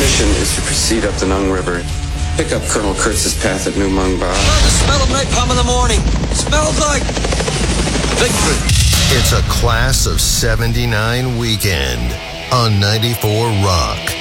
mission is to proceed up the Nung River. Pick up Colonel Kurtz's path at New Mung Ba. The smell of napalm in the morning. Smells like victory. It's a Class of 79 weekend on 94 Rock.